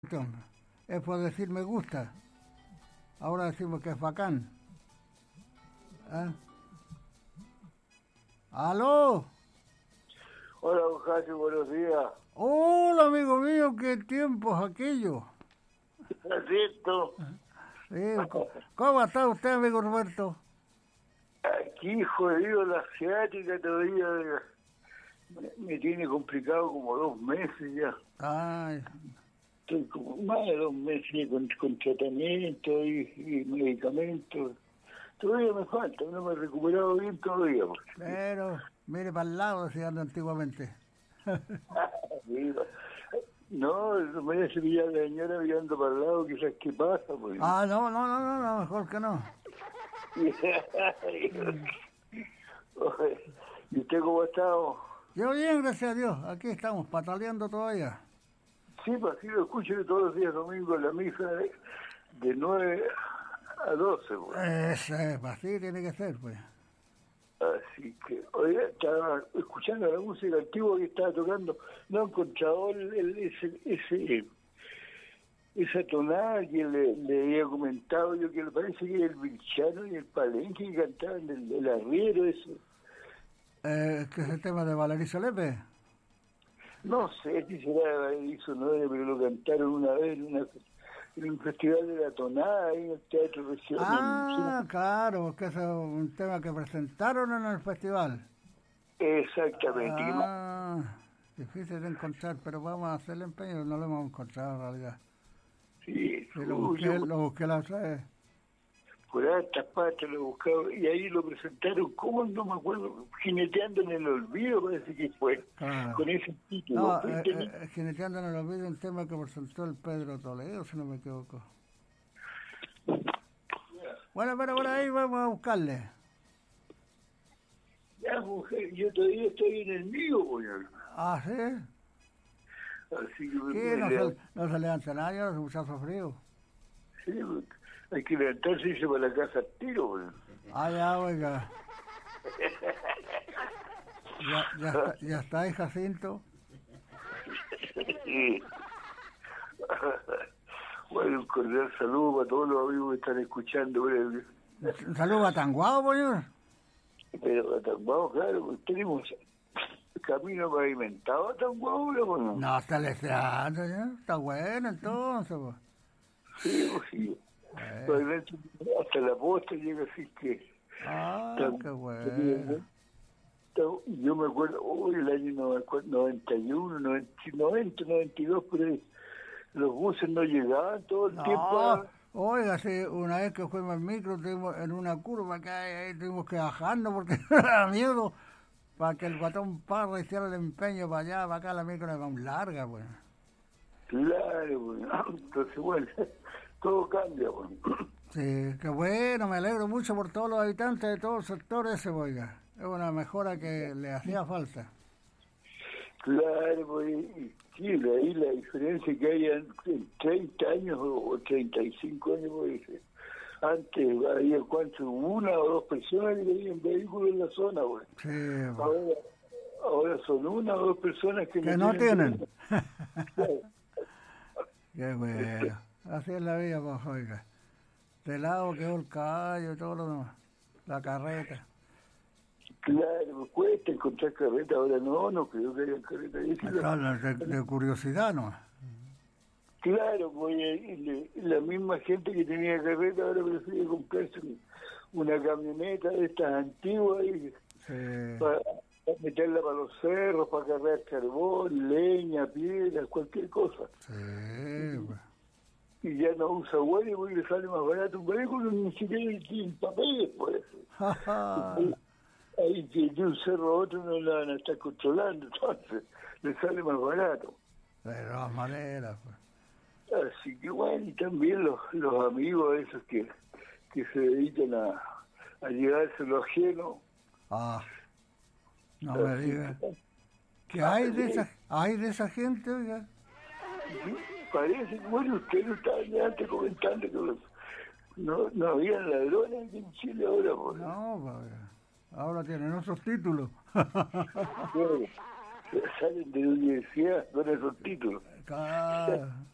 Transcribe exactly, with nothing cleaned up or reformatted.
Es por decir me gusta. Ahora decimos que es bacán. ¿Eh? ¿Aló? Hola, don Jaime, buenos días. Hola, amigo mío, qué tiempos aquello. ¿Es cierto? Sí, ¿cómo está usted, amigo Roberto? Aquí, jodido, la ciática todavía me, me tiene complicado como dos meses ya. Ay, Estoy como más de dos meses ya con, con tratamiento y, y medicamentos. Todavía me falta, no me he recuperado bien todavía. Porque... pero mire para el lado, decían antiguamente. No, no me voy a cepillar la señora mirando para el lado, quizás qué pasa. Pues. Ah, no, no, no, no, no, mejor que no. ¿Y usted cómo ha estado? Yo bien, gracias a Dios. Aquí estamos, pataleando todavía. Sí, pues sí, lo escucho todos los días domingo en la misa de, de nueve a doce. Pues. Ese, así tiene que ser, pues. Así que, oiga, estaba escuchando la música antigua que estaba tocando, no he encontrado el, el, ese, ese, esa tonada que le, le había comentado yo, que le parece que el Vilchano y el Palenque que cantaban el, el arriero, eso. Eh, ¿Qué es el tema de Valerizo Lepe? No sé si será Valerizo Lepe, pero lo cantaron una vez en, una, en un festival de la tonada ahí en el Teatro Regional. Ah, claro, porque eso es un tema que presentaron en el festival. Exactamente. Ah, difícil de encontrar, pero vamos a hacer el empeño, no lo hemos encontrado en realidad. Sí, sí lo, busqué, yo, lo busqué la otra vez. Por estas partes lo buscaba y ahí lo presentaron, ¿cómo? No me acuerdo, Jineteando en el Olvido, parece que fue, claro. Con ese título. No, eh, eh, Jineteando en el Olvido, un tema que presentó el Pedro Toledo, si no me equivoco. Bueno, pero por ahí vamos a buscarle. Ya, mujer, yo todavía estoy en el mío, señor. Ah, ¿sí? Así que ¿Qué? No, le... se, no se levanta nadie, no se muchacho frío. Sí, hay que levantarse y irse para la casa al tiro, güey. Ah, ya, oiga. ya, ya, está, ya está ahí, Jacinto. Sí. Bueno, un cordial saludo para todos los amigos que están escuchando. Un saludo a Tanguao, señor. Pero a Tanguao, claro, pues tenemos camino pavimentado a Tanguao, ¿no? No, está leseando, ya. Está bueno, entonces, pues. Sí, pues sí. Eh. Hasta la posta llega así que... Ah, tan, qué bueno. Tan, yo me acuerdo, uy, el año noventa y uno, noventa, noventa, noventa y dos, por ahí, los buses no llegaban todo el no, tiempo. A... Oiga, sí, una vez que fuimos al micro, tuvimos en una curva acá, ahí tuvimos que bajarnos porque era miedo para que el guatón Parra hiciera el empeño para allá, para acá la micro era muy larga, pues. Claro, bueno. Entonces, bueno, todo cambia, bueno. Sí, qué bueno, me alegro mucho por todos los habitantes de todo el sector ese, oiga. Es una mejora que le hacía falta. Claro, pues, sí, ahí la diferencia que hay en treinta años o treinta y cinco años, pues, antes había cuánto, una o dos personas que tenían vehículos en la zona, pues. Sí, pues. Ahora, ahora son una o dos personas que, que no tienen. tienen. Qué bueno. Así es la vida, pues, oiga. De lado quedó el caballo y todo lo demás. La carreta. Claro, cuesta encontrar carreta, ahora no, no creo que haya carreta. Claro, de, de curiosidad, ¿no? Claro, pues la misma gente que tenía carreta ahora prefiere comprarse una camioneta de estas antiguas y sí. para meterla para los cerros, para cargar carbón, leña, piedras, cualquier cosa. Sí, pues. Y ya no usa huevo porque le sale más barato un vehículo, ni siquiera tiene papeles, por eso. Ahí que de un cerro a otro no la van a estar controlando, entonces le sale más barato. De todas maneras, pues. Así que bueno, y también los, los amigos esos que, que se dedican a, a llevarse lo ajeno. Ah, no me digas. ¿Qué hay de esa, hay de esa gente, oiga? ¿Sí? Parece, bueno, usted no estaba antes comentando que los, no, no había ladrones aquí en Chile ahora, pues. No, pues, ahora tienen otros títulos. Bueno, salen de la universidad con esos títulos. Claro.